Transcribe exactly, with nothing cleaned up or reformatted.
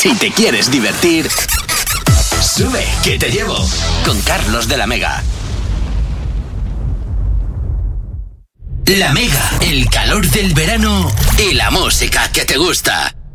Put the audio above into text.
Si te quieres divertir, sube que te llevo con Carlos de la Mega. La Mega, el calor del verano y la música que te gusta.